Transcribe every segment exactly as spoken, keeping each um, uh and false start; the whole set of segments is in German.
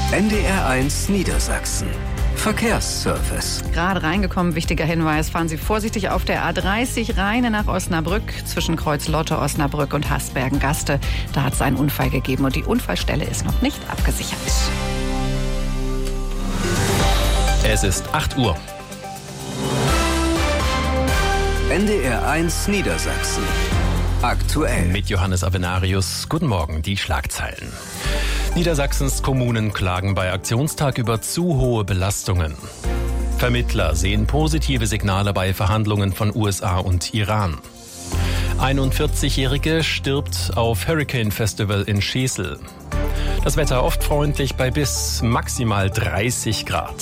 N D R eins Niedersachsen. Verkehrsservice. Gerade reingekommen, wichtiger Hinweis, fahren Sie vorsichtig auf der A dreißig Rheine nach Osnabrück, zwischen Kreuz-Lotte, Osnabrück und Hasbergen-Gaste. Da hat es einen Unfall gegeben und die Unfallstelle ist noch nicht abgesichert. Es ist acht Uhr. N D R eins Niedersachsen. Aktuell. Mit Johannes Avenarius. Guten Morgen, die Schlagzeilen. Niedersachsens Kommunen klagen bei Aktionstag über zu hohe Belastungen. Vermittler sehen positive Signale bei Verhandlungen von U S A und Iran. einundvierzigjährige stirbt auf Hurricane Festival in Schesel. Das Wetter oft freundlich bei bis maximal dreißig Grad.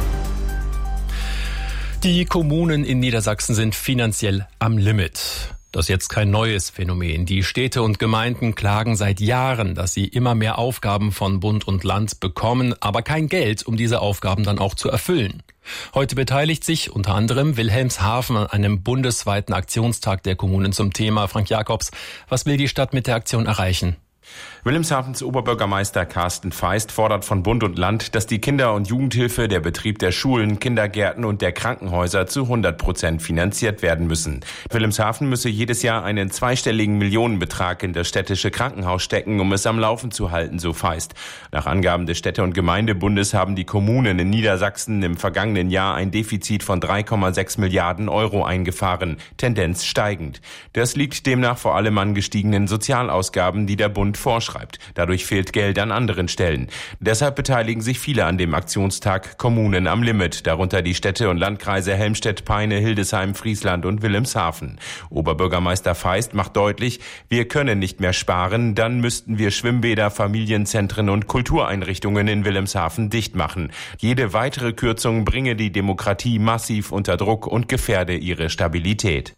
Die Kommunen in Niedersachsen sind finanziell am Limit. Das ist jetzt kein neues Phänomen. Die Städte und Gemeinden klagen seit Jahren, dass sie immer mehr Aufgaben von Bund und Land bekommen, aber kein Geld, um diese Aufgaben dann auch zu erfüllen. Heute beteiligt sich unter anderem Wilhelmshaven an einem bundesweiten Aktionstag der Kommunen zum Thema. Frank Jakobs, was will die Stadt mit der Aktion erreichen? Wilhelmshavens Oberbürgermeister Carsten Feist fordert von Bund und Land, dass die Kinder- und Jugendhilfe, der Betrieb der Schulen, Kindergärten und der Krankenhäuser zu hundert Prozent finanziert werden müssen. Wilhelmshaven müsse jedes Jahr einen zweistelligen Millionenbetrag in das städtische Krankenhaus stecken, um es am Laufen zu halten, so Feist. Nach Angaben des Städte- und Gemeindebundes haben die Kommunen in Niedersachsen im vergangenen Jahr ein Defizit von drei Komma sechs Milliarden Euro eingefahren, Tendenz steigend. Das liegt demnach vor allem an gestiegenen Sozialausgaben, die der Bund vorschreibt. Dadurch fehlt Geld an anderen Stellen. Deshalb beteiligen sich viele an dem Aktionstag Kommunen am Limit, darunter die Städte und Landkreise Helmstedt, Peine, Hildesheim, Friesland und Wilhelmshaven. Oberbürgermeister Feist macht deutlich, wir können nicht mehr sparen, dann müssten wir Schwimmbäder, Familienzentren und Kultureinrichtungen in Wilhelmshaven dicht machen. Jede weitere Kürzung bringe die Demokratie massiv unter Druck und gefährde ihre Stabilität.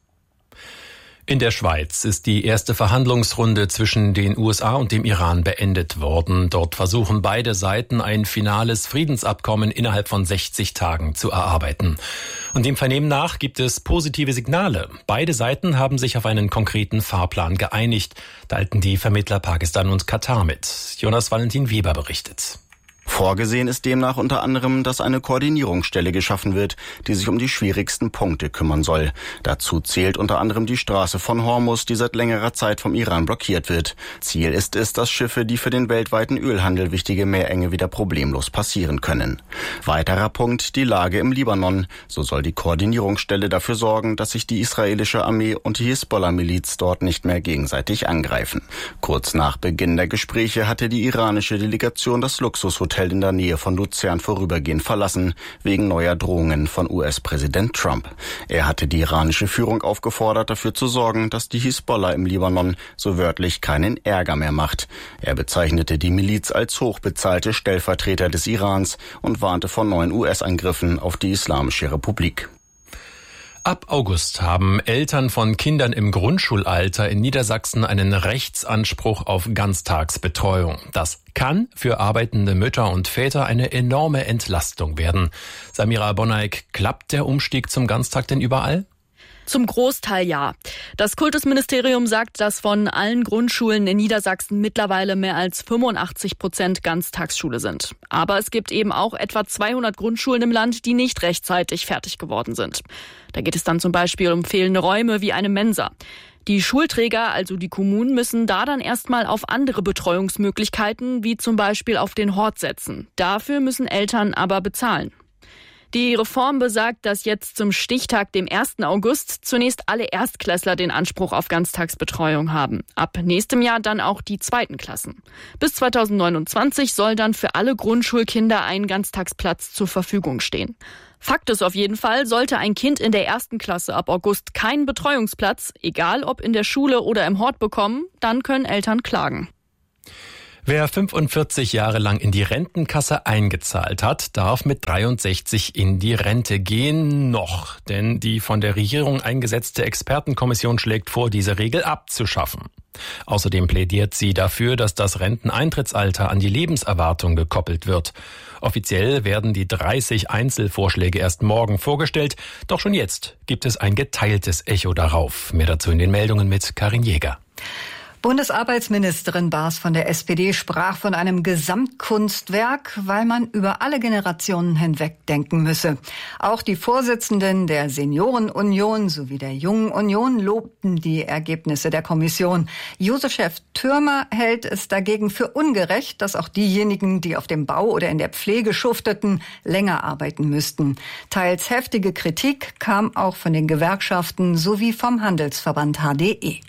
In der Schweiz ist die erste Verhandlungsrunde zwischen den U S A und dem Iran beendet worden. Dort versuchen beide Seiten, ein finales Friedensabkommen innerhalb von sechzig Tagen zu erarbeiten. Und dem Vernehmen nach gibt es positive Signale. Beide Seiten haben sich auf einen konkreten Fahrplan geeinigt, teilten die Vermittler Pakistan und Katar mit. Jonas Valentin Weber berichtet. Vorgesehen ist demnach unter anderem, dass eine Koordinierungsstelle geschaffen wird, die sich um die schwierigsten Punkte kümmern soll. Dazu zählt unter anderem die Straße von Hormuz, die seit längerer Zeit vom Iran blockiert wird. Ziel ist es, dass Schiffe, die für den weltweiten Ölhandel wichtige Meerenge wieder problemlos passieren können. Weiterer Punkt, die Lage im Libanon. So soll die Koordinierungsstelle dafür sorgen, dass sich die israelische Armee und die Hisbollah-Miliz dort nicht mehr gegenseitig angreifen. Kurz nach Beginn der Gespräche hatte die iranische Delegation das Luxushotel in der Nähe von Luzern vorübergehend verlassen, wegen neuer Drohungen von U S-Präsident Trump. Er hatte die iranische Führung aufgefordert, dafür zu sorgen, dass die Hisbollah im Libanon so wörtlich keinen Ärger mehr macht. Er bezeichnete die Miliz als hochbezahlte Stellvertreter des Irans und warnte vor neuen U S-Angriffen auf die Islamische Republik. Ab August haben Eltern von Kindern im Grundschulalter in Niedersachsen einen Rechtsanspruch auf Ganztagsbetreuung. Das kann für arbeitende Mütter und Väter eine enorme Entlastung werden. Samira Bonneik, klappt der Umstieg zum Ganztag denn überall? Zum Großteil ja. Das Kultusministerium sagt, dass von allen Grundschulen in Niedersachsen mittlerweile mehr als fünfundachtzig Prozent Ganztagsschule sind. Aber es gibt eben auch etwa zweihundert Grundschulen im Land, die nicht rechtzeitig fertig geworden sind. Da geht es dann zum Beispiel um fehlende Räume wie eine Mensa. Die Schulträger, also die Kommunen, müssen da dann erstmal auf andere Betreuungsmöglichkeiten, wie zum Beispiel auf den Hort setzen. Dafür müssen Eltern aber bezahlen. Die Reform besagt, dass jetzt zum Stichtag, dem ersten August, zunächst alle Erstklässler den Anspruch auf Ganztagsbetreuung haben. Ab nächstem Jahr dann auch die zweiten Klassen. Bis zweitausendneunundzwanzig soll dann für alle Grundschulkinder ein Ganztagsplatz zur Verfügung stehen. Fakt ist auf jeden Fall, sollte ein Kind in der ersten Klasse ab August keinen Betreuungsplatz, egal ob in der Schule oder im Hort bekommen, dann können Eltern klagen. Wer fünfundvierzig Jahre lang in die Rentenkasse eingezahlt hat, darf mit dreiundsechzig in die Rente gehen. Noch, denn die von der Regierung eingesetzte Expertenkommission schlägt vor, diese Regel abzuschaffen. Außerdem plädiert sie dafür, dass das Renteneintrittsalter an die Lebenserwartung gekoppelt wird. Offiziell werden die dreißig Einzelvorschläge erst morgen vorgestellt, doch schon jetzt gibt es ein geteiltes Echo darauf. Mehr dazu in den Meldungen mit Karin Jäger. Bundesarbeitsministerin Baas von der S P D sprach von einem Gesamtkunstwerk, weil man über alle Generationen hinweg denken müsse. Auch die Vorsitzenden der Seniorenunion sowie der Jungen Union lobten die Ergebnisse der Kommission. Juso-Chef Thürmer hält es dagegen für ungerecht, dass auch diejenigen, die auf dem Bau oder in der Pflege schufteten, länger arbeiten müssten. Teils heftige Kritik kam auch von den Gewerkschaften sowie vom Handelsverband H D E.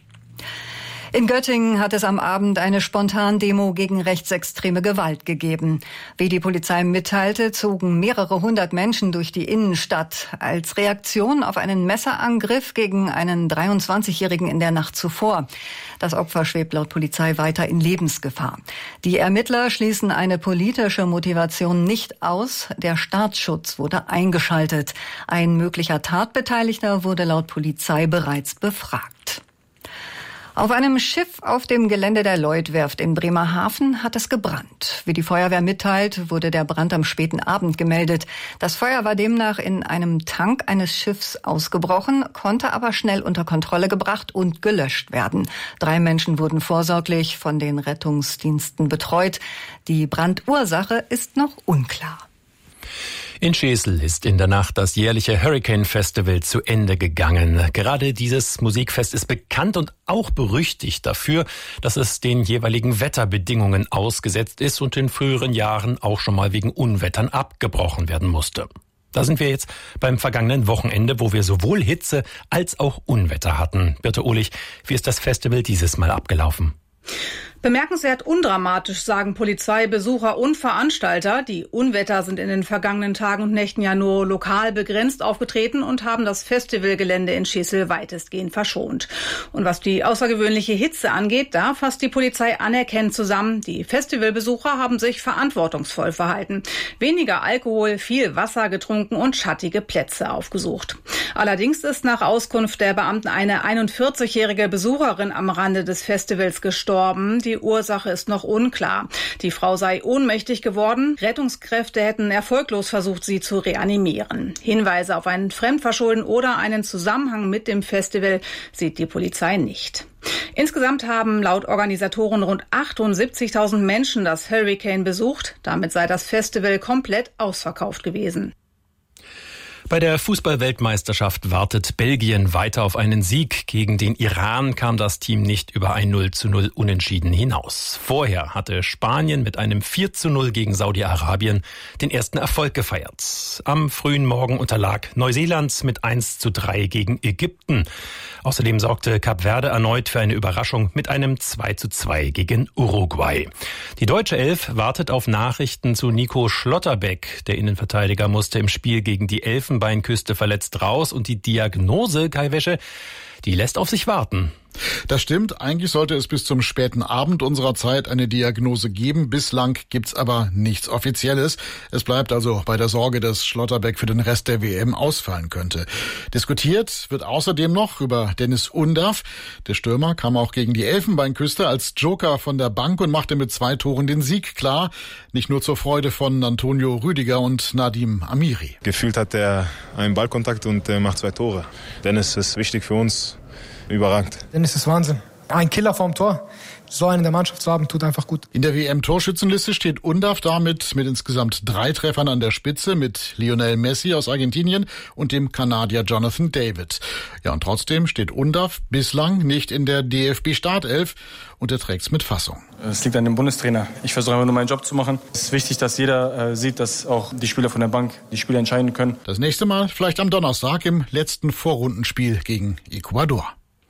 In Göttingen hat es am Abend eine Spontandemo gegen rechtsextreme Gewalt gegeben. Wie die Polizei mitteilte, zogen mehrere hundert Menschen durch die Innenstadt als Reaktion auf einen Messerangriff gegen einen dreiundzwanzigjährigen in der Nacht zuvor. Das Opfer schwebt laut Polizei weiter in Lebensgefahr. Die Ermittler schließen eine politische Motivation nicht aus. Der Staatsschutz wurde eingeschaltet. Ein möglicher Tatbeteiligter wurde laut Polizei bereits befragt. Auf einem Schiff auf dem Gelände der Lloyd-Werft in Bremerhaven hat es gebrannt. Wie die Feuerwehr mitteilt, wurde der Brand am späten Abend gemeldet. Das Feuer war demnach in einem Tank eines Schiffs ausgebrochen, konnte aber schnell unter Kontrolle gebracht und gelöscht werden. Drei Menschen wurden vorsorglich von den Rettungsdiensten betreut. Die Brandursache ist noch unklar. In Schesel ist in der Nacht das jährliche Hurricane Festival zu Ende gegangen. Gerade dieses Musikfest ist bekannt und auch berüchtigt dafür, dass es den jeweiligen Wetterbedingungen ausgesetzt ist und in früheren Jahren auch schon mal wegen Unwettern abgebrochen werden musste. Da sind wir jetzt beim vergangenen Wochenende, wo wir sowohl Hitze als auch Unwetter hatten. Birte Ohlich, wie ist das Festival dieses Mal abgelaufen? Bemerkenswert undramatisch, sagen Polizei, Besucher und Veranstalter. Die Unwetter sind in den vergangenen Tagen und Nächten ja nur lokal begrenzt aufgetreten und haben das Festivalgelände in Schesel weitestgehend verschont. Und was die außergewöhnliche Hitze angeht, da fasst die Polizei anerkennend zusammen. Die Festivalbesucher haben sich verantwortungsvoll verhalten. Weniger Alkohol, viel Wasser getrunken und schattige Plätze aufgesucht. Allerdings ist nach Auskunft der Beamten eine einundvierzigjährige Besucherin am Rande des Festivals gestorben. Die Ursache ist noch unklar. Die Frau sei ohnmächtig geworden. Rettungskräfte hätten erfolglos versucht, sie zu reanimieren. Hinweise auf ein Fremdverschulden oder einen Zusammenhang mit dem Festival sieht die Polizei nicht. Insgesamt haben laut Organisatoren rund achtundsiebzigtausend Menschen das Hurricane besucht. Damit sei das Festival komplett ausverkauft gewesen. Bei der Fußball-Weltmeisterschaft wartet Belgien weiter auf einen Sieg. Gegen den Iran kam das Team nicht über ein null zu null Unentschieden hinaus. Vorher hatte Spanien mit einem vier zu null gegen Saudi-Arabien den ersten Erfolg gefeiert. Am frühen Morgen unterlag Neuseeland mit eins zu drei gegen Ägypten. Außerdem sorgte Kap Verde erneut für eine Überraschung mit einem zwei zu zwei gegen Uruguay. Die deutsche Elf wartet auf Nachrichten zu Nico Schlotterbeck. Der Innenverteidiger musste im Spiel gegen die Elfenbeinküste verletzt raus und die Diagnose, Kai Wäsche, die lässt auf sich warten. Das stimmt. Eigentlich sollte es bis zum späten Abend unserer Zeit eine Diagnose geben. Bislang gibt's aber nichts Offizielles. Es bleibt also bei der Sorge, dass Schlotterbeck für den Rest der W M ausfallen könnte. Diskutiert wird außerdem noch über Dennis Undav. Der Stürmer kam auch gegen die Elfenbeinküste als Joker von der Bank und machte mit zwei Toren den Sieg klar. Nicht nur zur Freude von Antonio Rüdiger und Nadim Amiri. Gefühlt hat er einen Ballkontakt und macht zwei Tore. Dennis ist wichtig für uns. Überragend. Dennis ist Wahnsinn. Ein Killer vorm Tor. So einen in der Mannschaft zu haben, tut einfach gut. In der W M-Torschützenliste steht Undav damit mit insgesamt drei Treffern an der Spitze mit Lionel Messi aus Argentinien und dem Kanadier Jonathan David. Ja, und trotzdem steht Undav bislang nicht in der D F B-Startelf und er trägt's mit Fassung. Es liegt an dem Bundestrainer. Ich versuche einfach nur meinen Job zu machen. Es ist wichtig, dass jeder äh, sieht, dass auch die Spieler von der Bank die Spiele entscheiden können. Das nächste Mal vielleicht am Donnerstag im letzten Vorrundenspiel gegen Ecuador.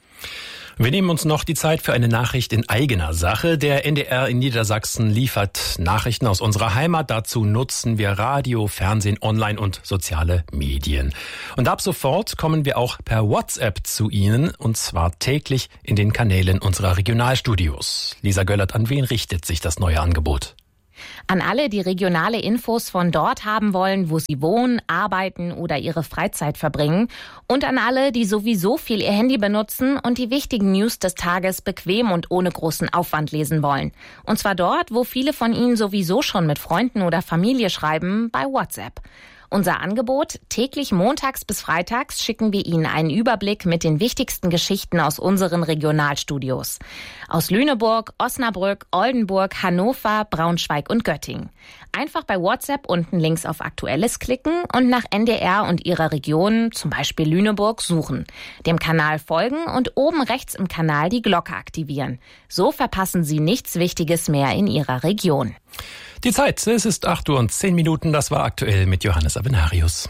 Wir nehmen uns noch die Zeit für eine Nachricht in eigener Sache. Der N D R in Niedersachsen liefert Nachrichten aus unserer Heimat. Dazu nutzen wir Radio, Fernsehen, Online und soziale Medien. Und ab sofort kommen wir auch per WhatsApp zu Ihnen, und zwar täglich in den Kanälen unserer Regionalstudios. Lisa Göllert, an wen richtet sich das neue Angebot? An alle, die regionale Infos von dort haben wollen, wo sie wohnen, arbeiten oder ihre Freizeit verbringen. Und an alle, die sowieso viel ihr Handy benutzen und die wichtigen News des Tages bequem und ohne großen Aufwand lesen wollen. Und zwar dort, wo viele von ihnen sowieso schon mit Freunden oder Familie schreiben, bei WhatsApp. Unser Angebot: täglich montags bis freitags schicken wir Ihnen einen Überblick mit den wichtigsten Geschichten aus unseren Regionalstudios. Aus Lüneburg, Osnabrück, Oldenburg, Hannover, Braunschweig und Göttingen. Einfach bei WhatsApp unten links auf Aktuelles klicken und nach N D R und Ihrer Region, zum Beispiel Lüneburg, suchen. Dem Kanal folgen und oben rechts im Kanal die Glocke aktivieren. So verpassen Sie nichts Wichtiges mehr in Ihrer Region. Die Zeit, es ist acht Uhr und zehn Minuten, das war aktuell mit Johannes Avenarius.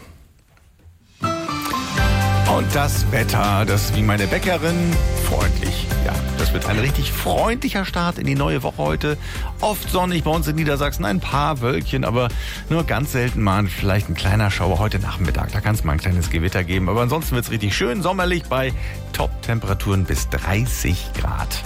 Und das Wetter, das wie meine Bäckerin, freundlich. Ja, das wird ein richtig freundlicher Start in die neue Woche heute. Oft sonnig bei uns in Niedersachsen, ein paar Wölkchen, aber nur ganz selten mal vielleicht ein kleiner Schauer heute Nachmittag. Da kann es mal ein kleines Gewitter geben. Aber ansonsten wird es richtig schön sommerlich bei Top-Temperaturen bis dreißig Grad.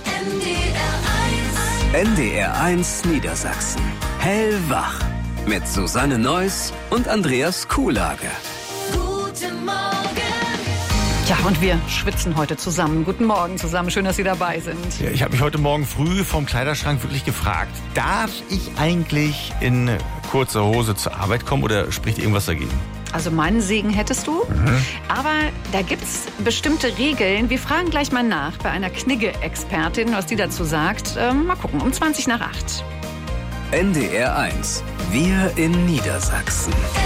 N D R eins Niedersachsen. Hellwach. Mit Susanne Neuss und Andreas Kuhlage. Guten Morgen. Ja, und wir schwitzen heute zusammen. Guten Morgen zusammen. Schön, dass Sie dabei sind. Ja, ich habe mich heute Morgen früh vom Kleiderschrank wirklich gefragt, darf ich eigentlich in kurzer Hose zur Arbeit kommen oder spricht irgendwas dagegen? Also meinen Segen hättest du. Mhm. Aber da gibt's bestimmte Regeln. Wir fragen gleich mal nach bei einer Knigge-Expertin, was die dazu sagt. Ähm, mal gucken, um zwanzig nach acht. N D R eins. Wir in Niedersachsen.